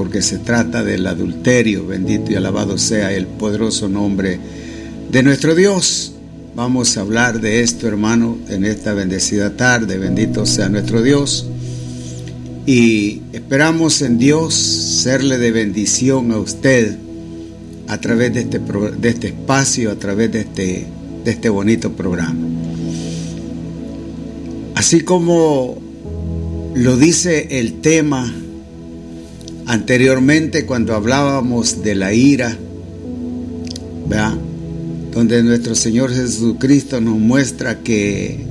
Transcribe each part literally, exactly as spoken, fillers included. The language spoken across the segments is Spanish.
porque se trata del adulterio. Bendito y alabado sea el poderoso nombre de nuestro Dios. Vamos a hablar de esto, hermano, en esta bendecida tarde. Bendito sea nuestro Dios. Y esperamos en Dios serle de bendición a usted a través de este, de este espacio, a través de este, de este bonito programa. Así como lo dice el tema anteriormente cuando hablábamos de la ira, ¿verdad? Donde nuestro Señor Jesucristo nos muestra que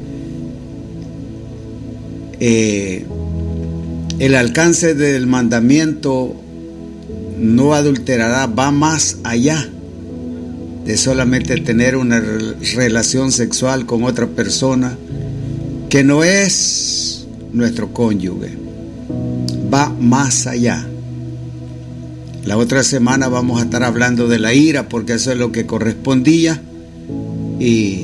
eh, el alcance del mandamiento no adulterará va más allá de solamente tener una relación sexual con otra persona que no es nuestro cónyuge. Va más allá. La otra semana vamos a estar hablando de la ira, porque eso es lo que correspondía, y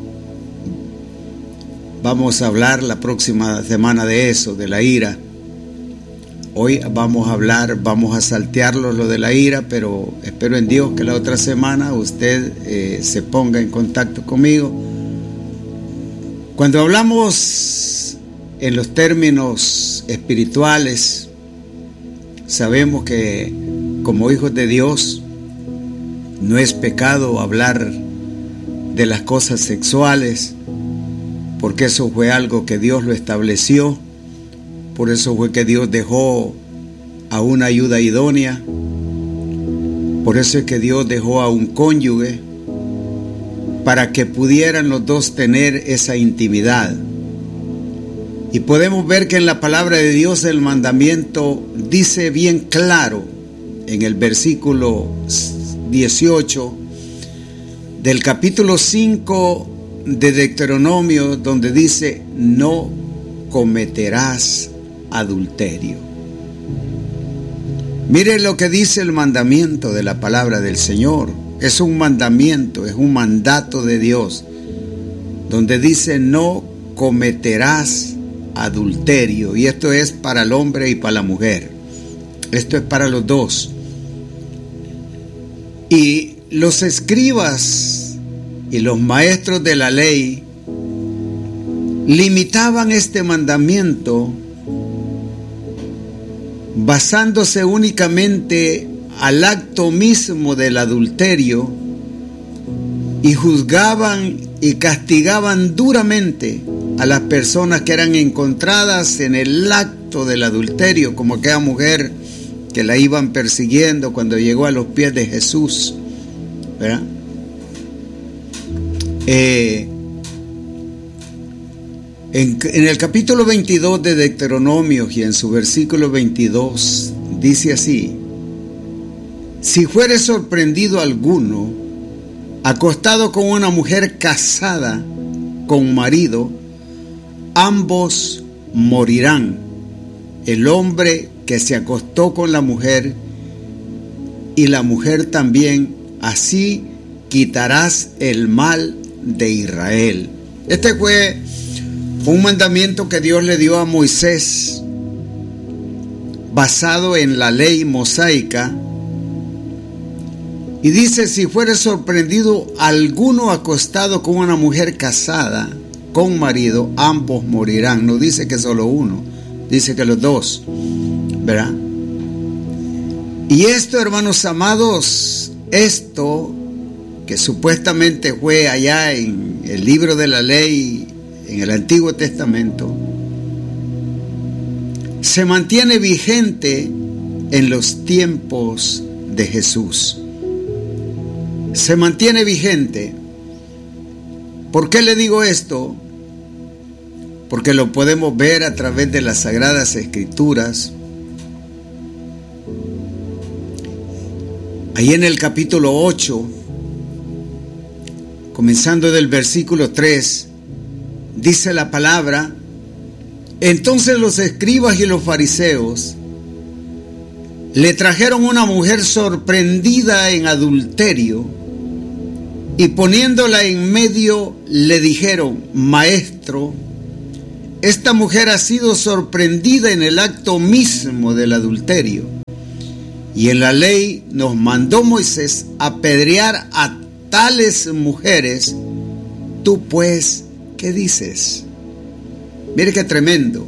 vamos a hablar la próxima semana de eso, de la ira. Hoy vamos a hablar, vamos a saltearlo lo de la ira, pero espero en Dios que la otra semana usted eh, se ponga en contacto conmigo. Cuando hablamos en los términos espirituales, sabemos que como hijos de Dios no es pecado hablar de las cosas sexuales, porque eso fue algo que Dios lo estableció. Por eso fue que Dios dejó a una ayuda idónea. Por eso es que Dios dejó a un cónyuge para que pudieran los dos tener esa intimidad. Y podemos ver que en la palabra de Dios el mandamiento dice bien claro en el versículo dieciocho del capítulo cinco de Deuteronomio, donde dice: no cometerás adulterio. Mire lo que dice el mandamiento de la palabra del Señor. Es un mandamiento, es un mandato de Dios, donde dice: no cometerás adulterio. Y esto es para el hombre y para la mujer. Esto es para los dos. Y los escribas y los maestros de la ley limitaban este mandamiento basándose únicamente al acto mismo del adulterio, y juzgaban y castigaban duramente a las personas que eran encontradas en el acto del adulterio, como aquella mujer que la iban persiguiendo cuando llegó a los pies de Jesús, ¿verdad? Eh, En, en el capítulo veintidós de Deuteronomio y en su versículo veintidós dice así: si fuere sorprendido alguno acostado con una mujer casada con marido, ambos morirán, el hombre que se acostó con la mujer y la mujer también, así quitarás el mal de Israel. Este fue un mandamiento que Dios le dio a Moisés, basado en la ley mosaica, y dice: si fuere sorprendido alguno acostado con una mujer casada con marido, ambos morirán. No dice que solo uno, dice que los dos, ¿verdad? Y esto, hermanos amados, esto que supuestamente fue allá en el libro de la ley, en el Antiguo Testamento, se mantiene vigente en los tiempos de Jesús. Se mantiene vigente. ¿Por qué le digo esto? Porque lo podemos ver a través de las Sagradas Escrituras. Ahí en el capítulo ocho, comenzando del versículo tres, dice la palabra: entonces los escribas y los fariseos le trajeron una mujer sorprendida en adulterio, y poniéndola en medio le dijeron: maestro, esta mujer ha sido sorprendida en el acto mismo del adulterio. Y en la ley nos mandó Moisés apedrear a tales mujeres. Tú pues, ¿qué dices? Mire qué tremendo.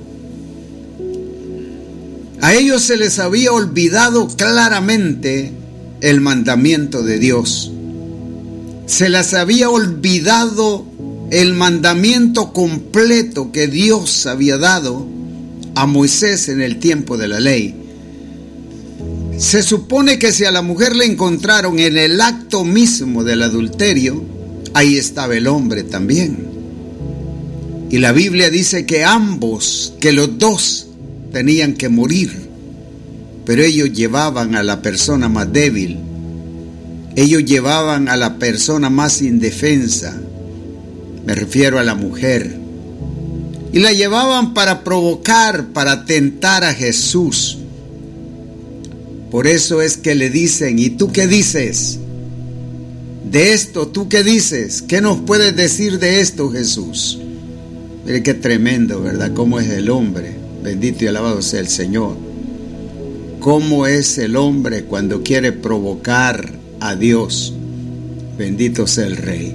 A ellos se les había olvidado claramente el mandamiento de Dios. Se les había olvidado el mandamiento completo que Dios había dado a Moisés en el tiempo de la ley. Se supone que si a la mujer le encontraron en el acto mismo del adulterio, ahí estaba el hombre también. Y la Biblia dice que ambos, que los dos tenían que morir, pero ellos llevaban a la persona más débil, ellos llevaban a la persona más indefensa, me refiero a la mujer, y la llevaban para provocar, para tentar a Jesús. Por eso es que le dicen, ¿y tú qué dices? De esto, ¿tú qué dices? ¿Qué nos puedes decir de esto, Jesús? Mire qué tremendo, ¿verdad? ¿Cómo es el hombre? Bendito y alabado sea el Señor. ¿Cómo es el hombre cuando quiere provocar a Dios? Bendito sea el Rey.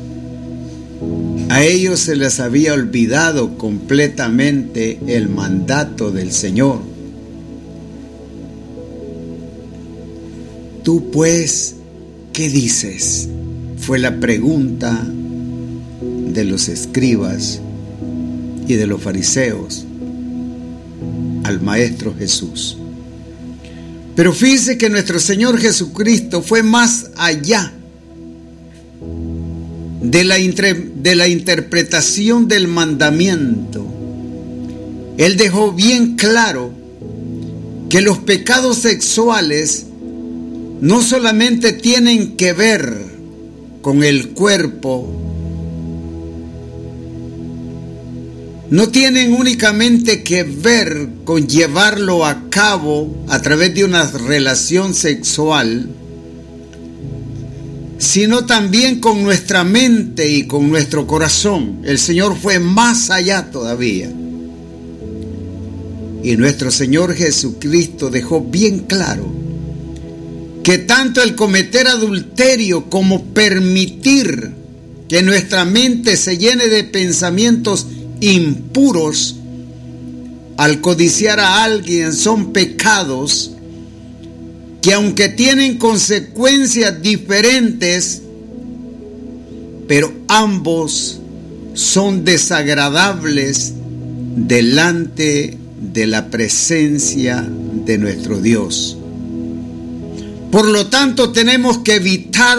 A ellos se les había olvidado completamente el mandato del Señor. Tú pues, ¿qué dices? Fue la pregunta de los escribas y de los fariseos al Maestro Jesús. Pero fíjese que nuestro Señor Jesucristo fue más allá de la, de la interpretación del mandamiento. Él dejó bien claro que los pecados sexuales no solamente tienen que ver con el cuerpo, no tienen únicamente que ver con llevarlo a cabo a través de una relación sexual, sino también con nuestra mente y con nuestro corazón. El Señor fue más allá todavía. Y nuestro Señor Jesucristo dejó bien claro que tanto el cometer adulterio como permitir que nuestra mente se llene de pensamientos impuros al codiciar a alguien son pecados que, aunque tienen consecuencias diferentes, pero ambos son desagradables delante de la presencia de nuestro Dios. Por lo tanto, tenemos que evitar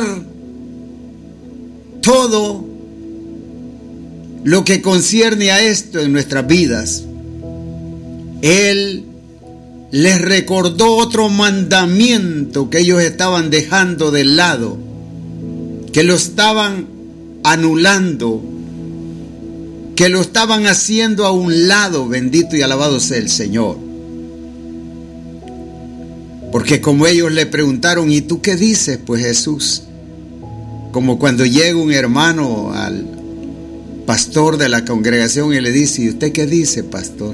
todo lo que concierne a esto en nuestras vidas. Él les recordó otro mandamiento que ellos estaban dejando de lado, que lo estaban anulando, que lo estaban haciendo a un lado. Bendito y alabado sea el Señor. Porque como ellos le preguntaron, ¿y tú qué dices, pues, Jesús? Como cuando llega un hermano al pastor de la congregación y le dice, ¿y usted qué dice, pastor?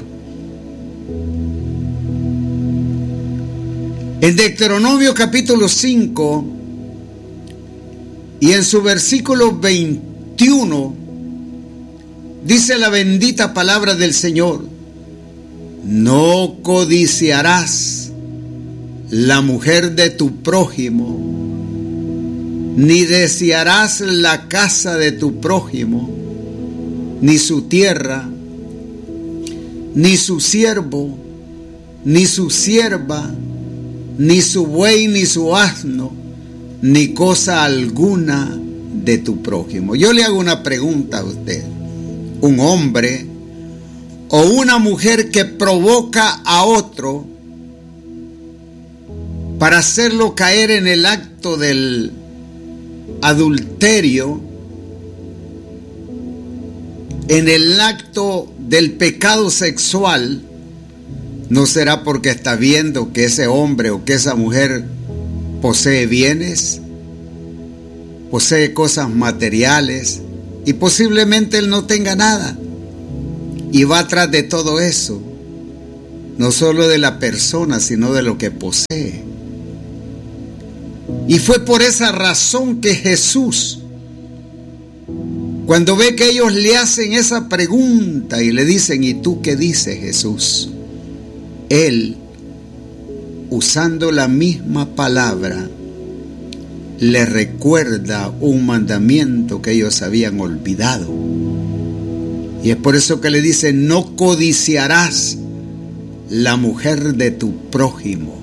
En Deuteronomio capítulo cinco y en su versículo veintiuno dice la bendita palabra del Señor: no codiciarás la mujer de tu prójimo, ni desearás la casa de tu prójimo, ni su tierra, ni su siervo, ni su sierva, ni su buey, ni su asno, ni cosa alguna de tu prójimo. Yo le hago una pregunta a usted. Un hombre o una mujer que provoca a otro para hacerlo caer en el acto del adulterio, en el acto del pecado sexual, ¿no será porque está viendo que ese hombre o que esa mujer posee bienes, posee cosas materiales, y posiblemente él no tenga nada, y va atrás de todo eso, no solo de la persona, sino de lo que posee? Y fue por esa razón que Jesús, cuando ve que ellos le hacen esa pregunta y le dicen, ¿y tú qué dices, Jesús? Él, usando la misma palabra, le recuerda un mandamiento que ellos habían olvidado. Y es por eso que le dice, no codiciarás la mujer de tu prójimo.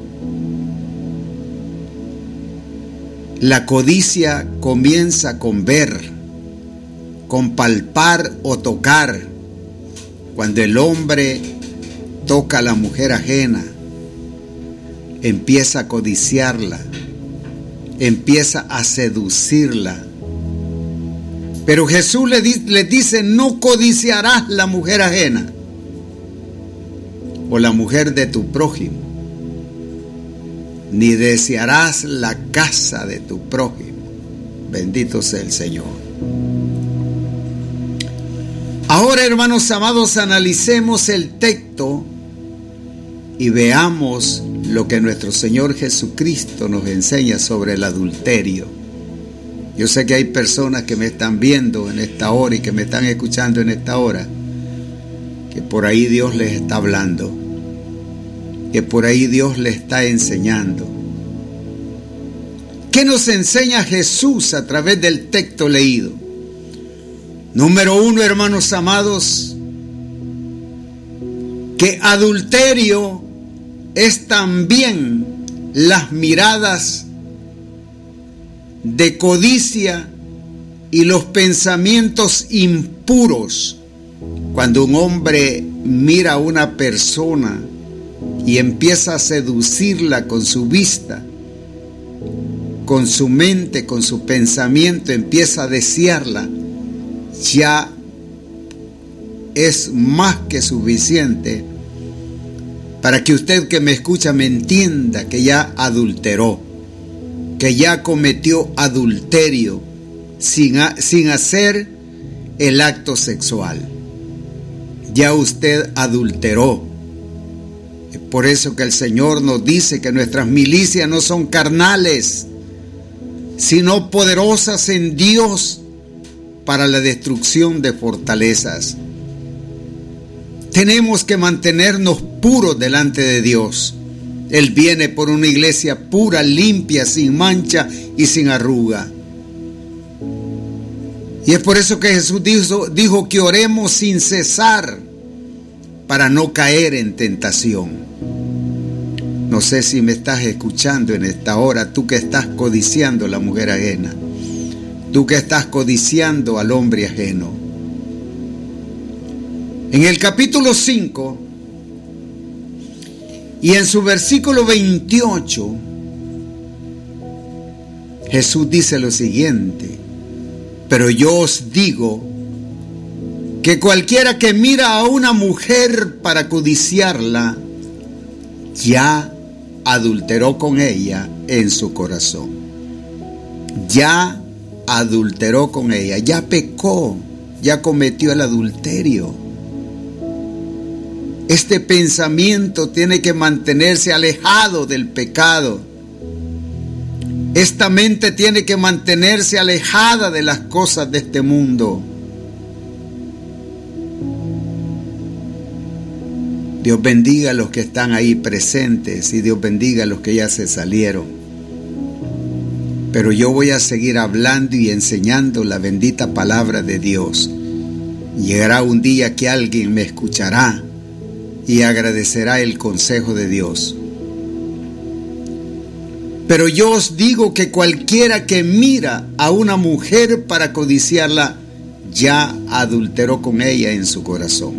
La codicia comienza con ver, con palpar o tocar. Cuando el hombre toca a la mujer ajena, empieza a codiciarla, empieza a seducirla. Pero Jesús le, di- le dice, no codiciarás la mujer ajena o la mujer de tu prójimo, ni desearás la casa de tu prójimo. Bendito sea el Señor. Ahora, hermanos amados, analicemos el texto y veamos lo que nuestro Señor Jesucristo nos enseña sobre el adulterio. Yo sé que hay personas que me están viendo en esta hora y que me están escuchando en esta hora, que por ahí Dios les está hablando, que por ahí Dios les está enseñando. ¿Qué nos enseña Jesús a través del texto leído? Número uno, hermanos amados, que adulterio es también las miradas de codicia y los pensamientos impuros. Cuando un hombre mira a una persona y empieza a seducirla con su vista, con su mente, con su pensamiento, empieza a desearla, ya es más que suficiente para que usted que me escucha me entienda que ya adulteró, que ya cometió adulterio sin, a, sin hacer el acto sexual. Ya usted adulteró. Es por eso que el Señor nos dice que nuestras milicias no son carnales, sino poderosas en Dios para la destrucción de fortalezas. Tenemos que mantenernos puros delante de Dios. Él viene por una iglesia pura, limpia, sin mancha y sin arruga. Y es por eso que Jesús dijo, dijo que oremos sin cesar para no caer en tentación. No sé si me estás escuchando en esta hora, tú que estás codiciando a la mujer ajena, tú que estás codiciando al hombre ajeno. En el capítulo cinco y en su versículo veintiocho, Jesús dice lo siguiente: pero yo os digo que cualquiera que mira a una mujer para codiciarla, ya adulteró con ella en su corazón. Ya adulteró con ella, ya pecó, ya cometió el adulterio. Este pensamiento tiene que mantenerse alejado del pecado. Esta mente tiene que mantenerse alejada de las cosas de este mundo. Dios bendiga a los que están ahí presentes y Dios bendiga a los que ya se salieron. Pero yo voy a seguir hablando y enseñando la bendita palabra de Dios. Llegará un día que alguien me escuchará y agradecerá el consejo de Dios. Pero yo os digo que cualquiera que mira a una mujer para codiciarla, ya adulteró con ella en su corazón.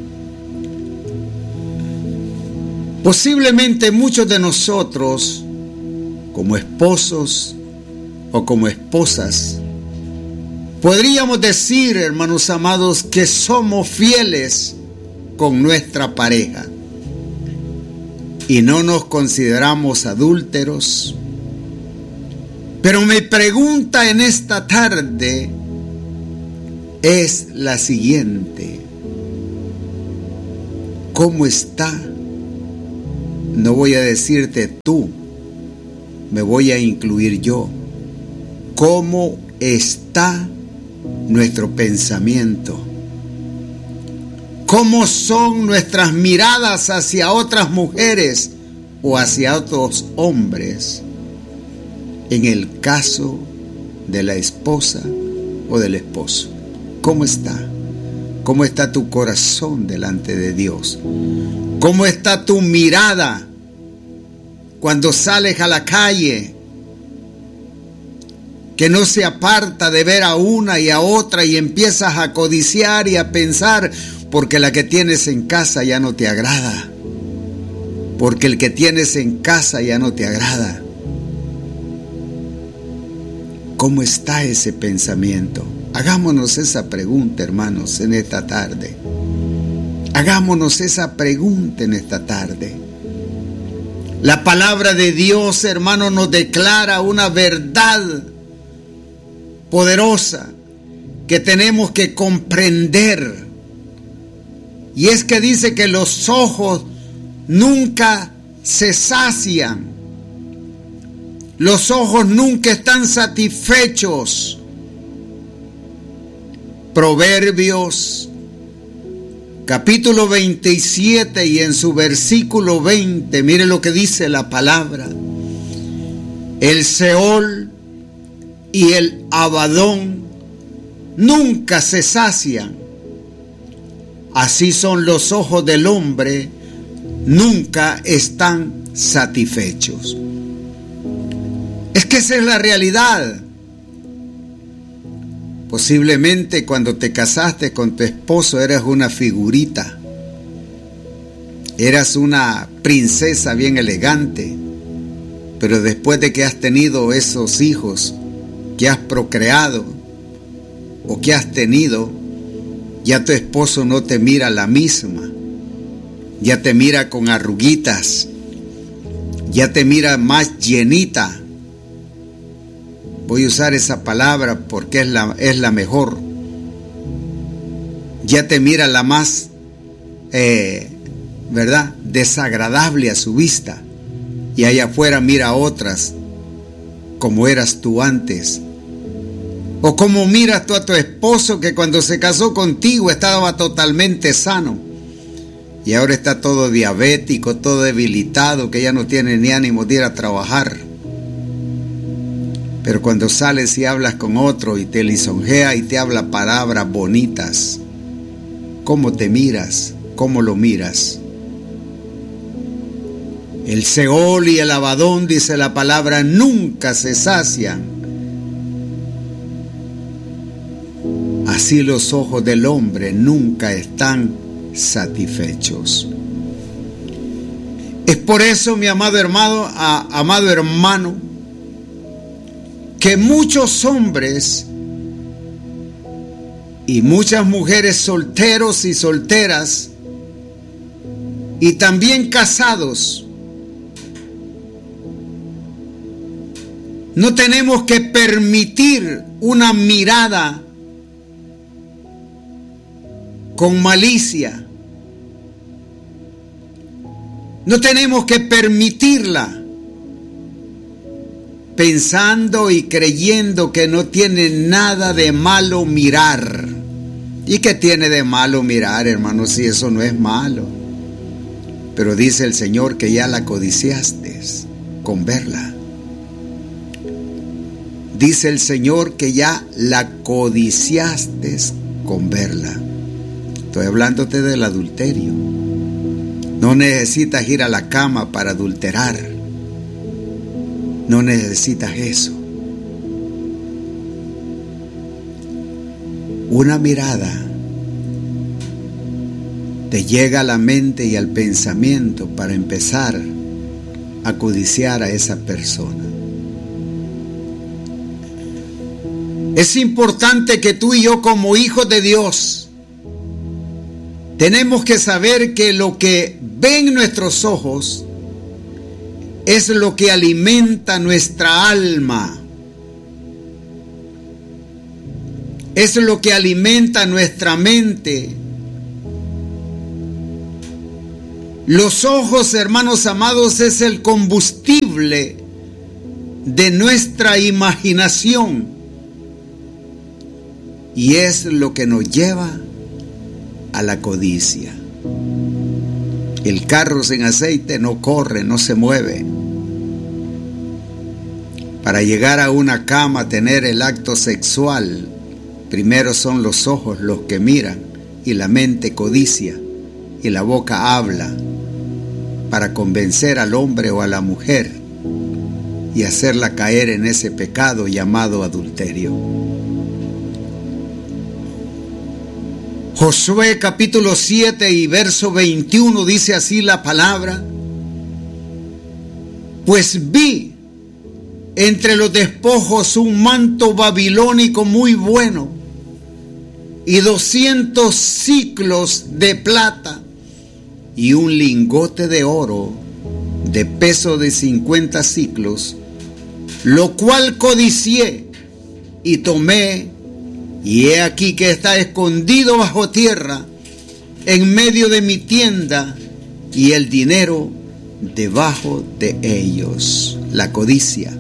Posiblemente muchos de nosotros, como esposos o como esposas, podríamos decir, hermanos amados, que somos fieles con nuestra pareja y no nos consideramos adúlteros. Pero mi pregunta en esta tarde es la siguiente: ¿cómo está? No voy a decirte tú, me voy a incluir yo. ¿Cómo está nuestro pensamiento? ¿Cómo son nuestras miradas hacia otras mujeres o hacia otros hombres? En el caso de la esposa o del esposo, ¿cómo está? ¿Cómo está tu corazón delante de Dios? ¿Cómo está tu mirada cuando sales a la calle? Que no se aparta de ver a una y a otra y empiezas a codiciar y a pensar, porque la que tienes en casa ya no te agrada. Porque el que tienes en casa ya no te agrada. ¿Cómo está ese pensamiento? Hagámonos esa pregunta, hermanos, en esta tarde. Hagámonos esa pregunta en esta tarde. La palabra de Dios, hermano, nos declara una verdad poderosa que tenemos que comprender. Y es que dice que los ojos nunca se sacian. Los ojos nunca están satisfechos. Proverbios capítulo veintisiete y en su versículo veinte, mire lo que dice la palabra. El Seol y el Abadón nunca se sacian. Así son los ojos del hombre, nunca están satisfechos. Es que esa es la realidad. Posiblemente cuando te casaste con tu esposo eras una figurita. Eras una princesa bien elegante. Pero después de que has tenido esos hijos que has procreado o que has tenido, ya tu esposo no te mira la misma. Ya te mira con arruguitas. Ya te mira más llenita. Voy a usar esa palabra porque es la, es la mejor. Ya te mira la más, eh, ¿verdad?, desagradable a su vista. Y allá afuera mira a otras como eras tú antes. O como miras tú a tu esposo que cuando se casó contigo estaba totalmente sano. Y ahora está todo diabético, todo debilitado, que ya no tiene ni ánimo de ir a trabajar. Pero cuando sales y hablas con otro y te lisonjea y te habla palabras bonitas, ¿cómo te miras? ¿Cómo lo miras? El Seol y el Abadón, dice la palabra, nunca se sacian. Así los ojos del hombre nunca están satisfechos. Es por eso, mi amado hermano, a, amado hermano, que muchos hombres y muchas mujeres solteros y solteras y también casados no tenemos que permitir una mirada con malicia. No tenemos que permitirla, pensando y creyendo que no tiene nada de malo mirar. ¿Y qué tiene de malo mirar, hermano, si eso no es malo? Pero dice el Señor que ya la codiciaste con verla. Dice el Señor que ya la codiciaste con verla. Estoy hablándote del adulterio. No necesitas ir a la cama para adulterar. No necesitas eso. Una mirada te llega a la mente y al pensamiento para empezar a codiciar a esa persona. Es importante que tú y yo, como hijos de Dios, tenemos que saber que lo que ven nuestros ojos es lo que alimenta nuestra alma. Es lo que alimenta nuestra mente. Los ojos, hermanos amados, es el combustible de nuestra imaginación, y es lo que nos lleva a la codicia. El carro sin aceite no corre, no se mueve. Para llegar a una cama, tener el acto sexual, primero son los ojos los que miran, y la mente codicia, y la boca habla para convencer al hombre o a la mujer y hacerla caer en ese pecado llamado adulterio. Josué capítulo siete y verso veintiuno dice así la palabra: pues vi entre los despojos un manto babilónico muy bueno y doscientos siclos de plata y un lingote de oro de peso de cincuenta siclos, lo cual codicié y tomé, y he aquí que está escondido bajo tierra en medio de mi tienda, y el dinero debajo de ellos. La codicia.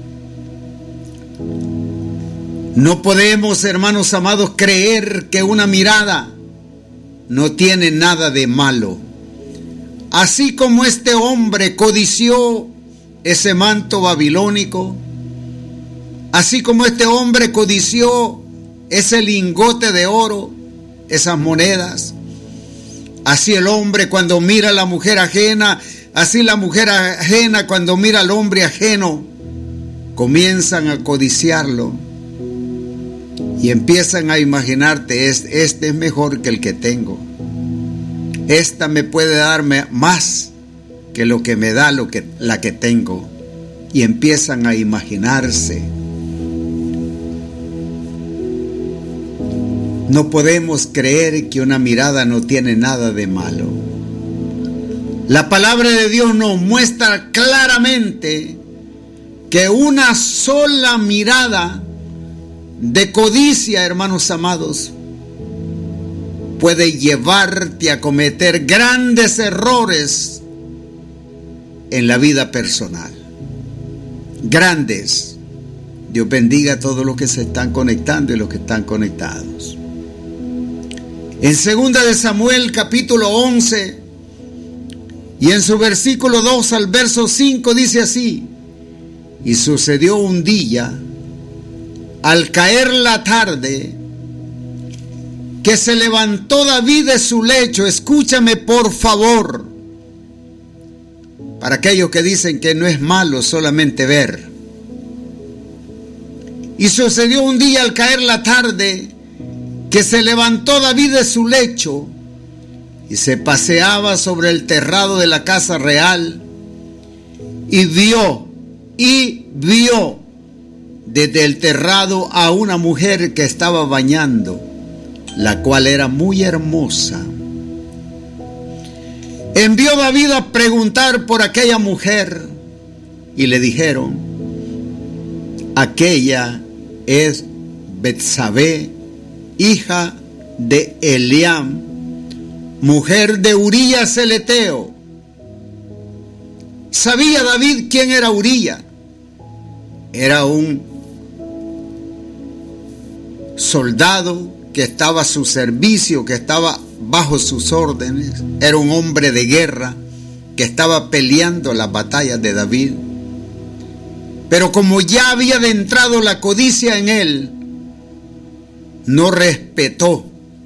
No podemos, hermanos amados, creer que una mirada no tiene nada de malo. Así como este hombre codició ese manto babilónico, así como este hombre codició ese lingote de oro, esas monedas, así el hombre cuando mira a la mujer ajena, así la mujer ajena cuando mira al hombre ajeno, comienzan a codiciarlo y empiezan a imaginarte: este es mejor que el que tengo, esta me puede darme más que lo que me da lo que, la que tengo, y empiezan a imaginarse. No podemos creer que una mirada no tiene nada de malo. La palabra de Dios nos muestra claramente que una sola mirada de codicia, hermanos amados, puede llevarte a cometer grandes errores en la vida personal. Grandes. Dios bendiga a todos los que se están conectando y los que están conectados. En segunda de Samuel capítulo once y en su versículo dos al verso cinco dice así: y sucedió un día, al caer la tarde, que se levantó David de su lecho. Escúchame por favor, para aquellos que dicen que no es malo solamente ver. Y sucedió un día al caer la tarde, que se levantó David de su lecho y se paseaba sobre el terrado de la casa real, y vio, y vio desde el terrado a una mujer que estaba bañando, la cual era muy hermosa. Envió David a preguntar por aquella mujer, y le dijeron: aquella es Betsabé, hija de Eliam, mujer de Urías el Eteo. ¿Sabía David quién era Urías? Era un soldado que estaba a su servicio, que estaba bajo sus órdenes. Era un hombre de guerra que estaba peleando las batallas de David. Pero como ya había adentrado la codicia en él, no respetó,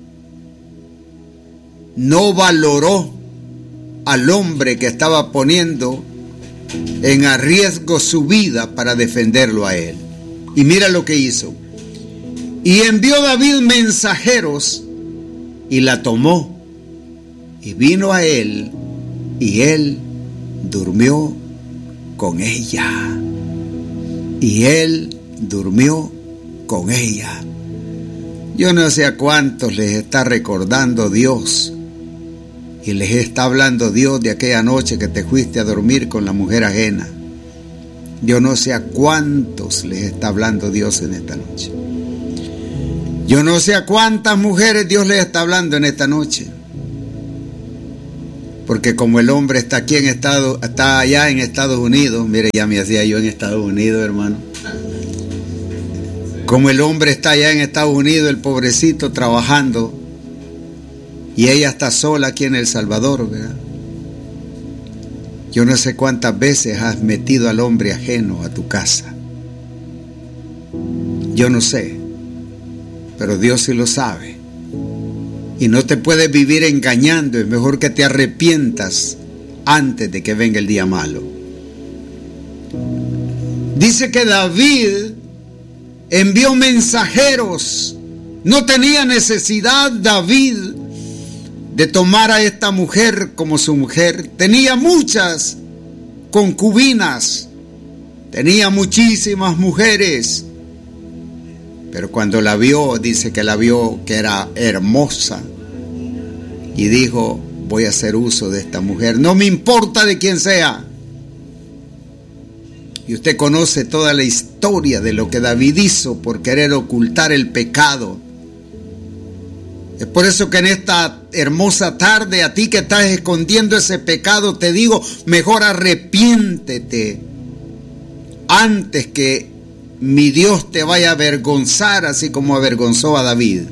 no valoró al hombre que estaba poniendo en riesgo su vida para defenderlo a él. Y mira lo que hizo. Y envió David mensajeros y la tomó, y vino a él, y él durmió con ella. Y él durmió con ella. Yo no sé a cuántos les está recordando Dios, y les está hablando Dios de aquella noche que te fuiste a dormir con la mujer ajena. Yo no sé a cuántos les está hablando Dios en esta noche. Yo no sé a cuántas mujeres Dios les está hablando en esta noche. Porque como el hombre está aquí en Estados, está allá en Estados Unidos, mire, ya me hacía yo en Estados Unidos, hermano. Como el hombre está allá en Estados Unidos, el pobrecito trabajando, y ella está sola aquí en El Salvador, ¿verdad? Yo no sé cuántas veces has metido al hombre ajeno a tu casa. Yo no sé, pero Dios sí lo sabe. Y no te puedes vivir engañando, es mejor que te arrepientas antes de que venga el día malo. Dice que David envió mensajeros. No tenía necesidad David de tomar a esta mujer como su mujer. Tenía muchas concubinas, tenía muchísimas mujeres. Pero cuando la vio, dice que la vio que era hermosa y dijo: voy a hacer uso de esta mujer, no me importa de quién sea. Y usted conoce toda la historia de lo que David hizo por querer ocultar el pecado. Es por eso que en esta hermosa tarde, a ti que estás escondiendo ese pecado, te digo, mejor arrepiéntete antes que mi Dios te vaya a avergonzar, así como avergonzó a David.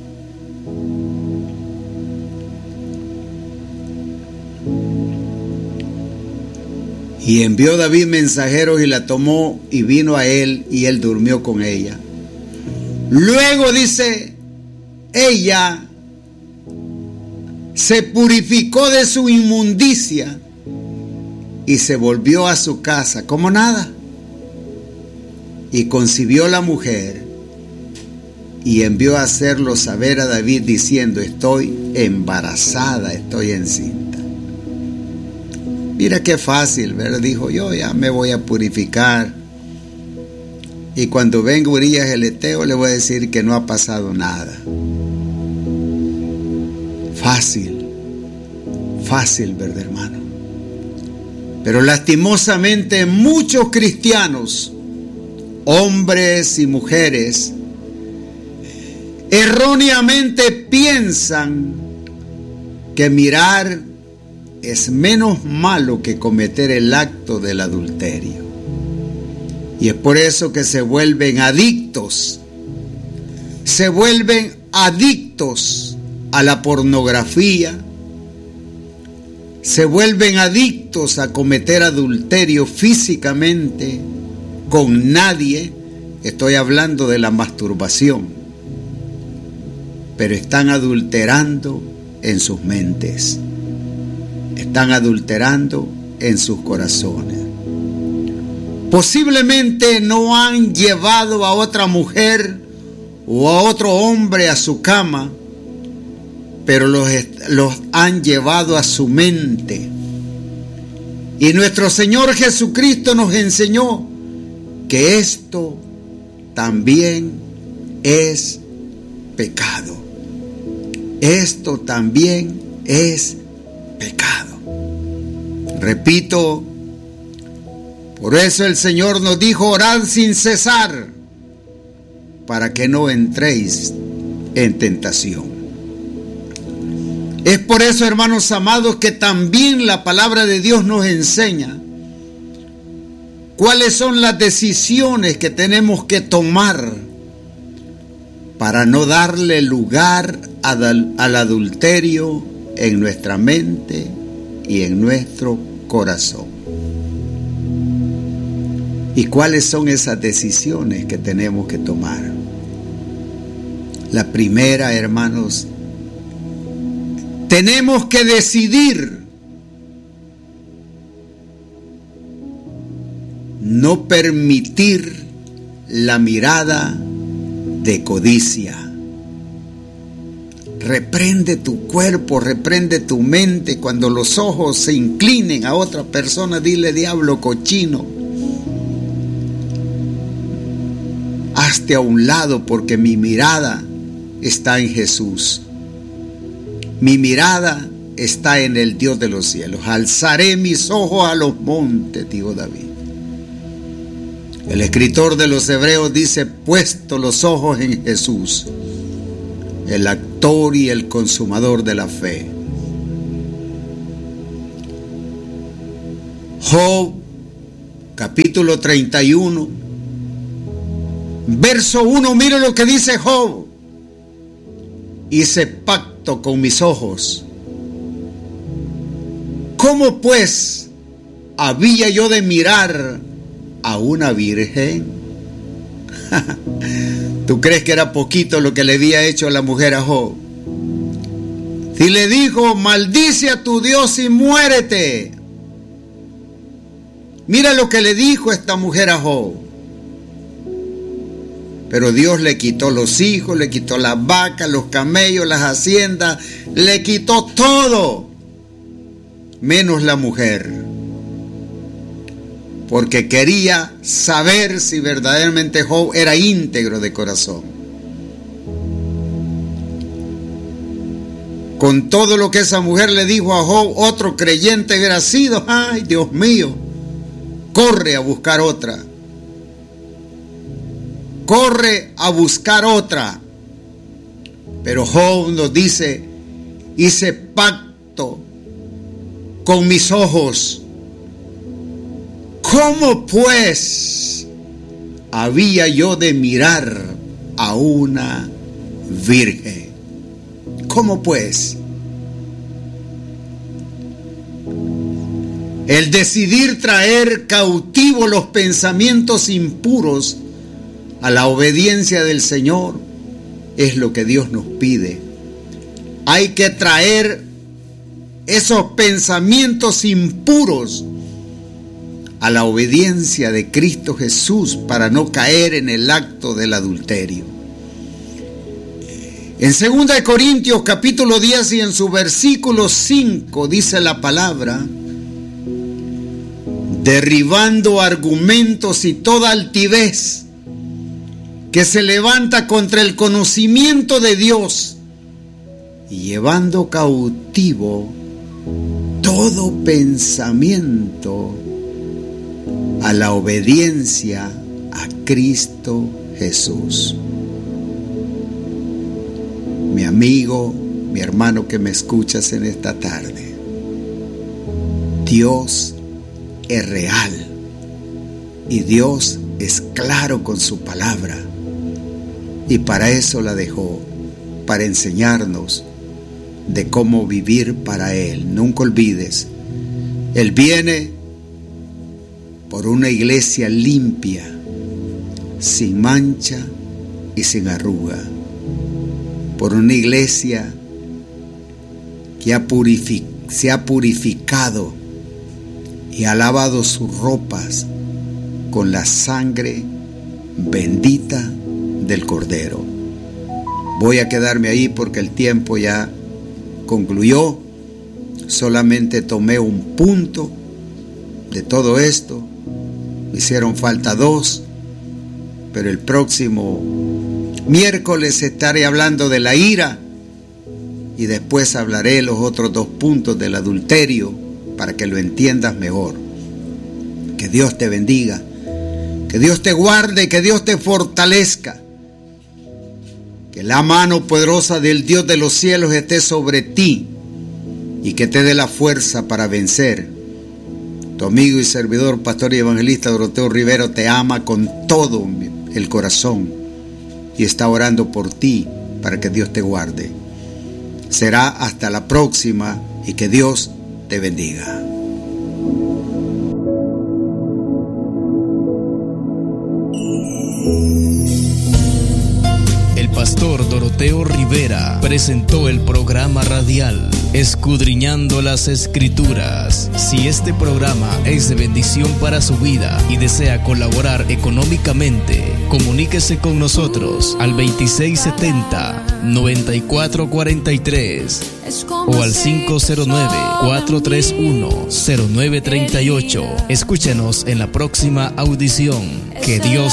Y envió David mensajeros y la tomó y vino a él y él durmió con ella. Luego dice, ella se purificó de su inmundicia y se volvió a su casa como nada. Y concibió la mujer y envió a hacerlo saber a David diciendo: estoy embarazada, estoy encinta. Mira qué fácil, ¿verdad? Dijo: yo ya me voy a purificar. Y cuando venga Urías el Eteo le voy a decir que no ha pasado nada. Fácil, fácil, ¿verdad, hermano? Pero lastimosamente muchos cristianos, hombres y mujeres, erróneamente piensan que mirar es menos malo que cometer el acto del adulterio. Y es por eso que se vuelven adictos, se vuelven adictos a la pornografía, se vuelven adictos a cometer adulterio físicamente con nadie. Estoy hablando de la masturbación, pero están adulterando en sus mentes, están adulterando en sus corazones. Posiblemente no han llevado a otra mujer o a otro hombre a su cama, pero los, los han llevado a su mente. Y nuestro Señor Jesucristo nos enseñó que esto también es pecado. Esto también es pecado. Repito, por eso el Señor nos dijo: orad sin cesar, para que no entréis en tentación. Es por eso, hermanos amados, que también la palabra de Dios nos enseña cuáles son las decisiones que tenemos que tomar para no darle lugar al adulterio en nuestra mente y en nuestro corazón. ¿Y cuáles son esas decisiones que tenemos que tomar? La primera, hermanos, tenemos que decidir no permitir la mirada de codicia. Reprende tu cuerpo, reprende tu mente. Cuando los ojos se inclinen a otra persona, dile: diablo cochino, hazte a un lado, porque mi mirada está en Jesús. Mi mirada está en el Dios de los cielos. Alzaré mis ojos a los montes, dijo David. El escritor de los Hebreos dice: puesto los ojos en Jesús, el autor y el consumador de la fe. Job, capítulo treinta y uno, verso uno, mire lo que dice Job. Hice pacto con mis ojos. ¿Cómo pues había yo de mirar a una virgen? ¿Tú crees que era poquito lo que le había hecho la mujer a Job? Si le dijo, maldice a tu Dios y muérete. Mira lo que le dijo esta mujer a Job. Pero Dios le quitó los hijos, le quitó las vacas, los camellos, las haciendas, le quitó todo, menos la mujer. Porque quería saber si verdaderamente Job era íntegro de corazón. Con todo lo que esa mujer le dijo a Job, otro creyente hubiera sido, ay, Dios mío, corre a buscar otra. Corre a buscar otra. Pero Job nos dice, hice pacto con mis ojos. ¿Cómo pues había yo de mirar a una virgen? ¿Cómo pues? El decidir traer cautivos los pensamientos impuros a la obediencia del Señor es lo que Dios nos pide. Hay que traer esos pensamientos impuros a la obediencia de Cristo Jesús para no caer en el acto del adulterio. En segunda de Corintios capítulo diez y en su versículo cinco dice la palabra: derribando argumentos y toda altivez que se levanta contra el conocimiento de Dios y llevando cautivo todo pensamiento a la obediencia a Cristo Jesús. Mi amigo, mi hermano que me escuchas en esta tarde, Dios es real y Dios es claro con su palabra, y para eso la dejó, para enseñarnos de cómo vivir para Él. Nunca olvides, Él viene por una iglesia limpia, sin mancha y sin arruga, por una iglesia que ha purific- se ha purificado y ha lavado sus ropas con la sangre bendita del Cordero. Voy a quedarme ahí porque el tiempo ya concluyó. Solamente tomé un punto de todo esto. Me hicieron falta dos, pero el próximo miércoles estaré hablando de la ira y después hablaré los otros dos puntos del adulterio para que lo entiendas mejor. Que Dios te bendiga, que Dios te guarde, que Dios te fortalezca, que la mano poderosa del Dios de los cielos esté sobre ti y que te dé la fuerza para vencer. Tu amigo y servidor, pastor y evangelista Doroteo Rivero, te ama con todo el corazón y está orando por ti para que Dios te guarde. Será hasta la próxima y que Dios te bendiga. El pastor Doroteo Rivera presentó el programa radial Escudriñando las Escrituras. Si este programa es de bendición para su vida y desea colaborar económicamente, comuníquese con nosotros al veintiséis setenta, noventa y cuatro cuarenta y tres o al cinco cero nueve, cuatro tres uno, cero nueve tres ocho. Escúchenos en la próxima audición. Que Dios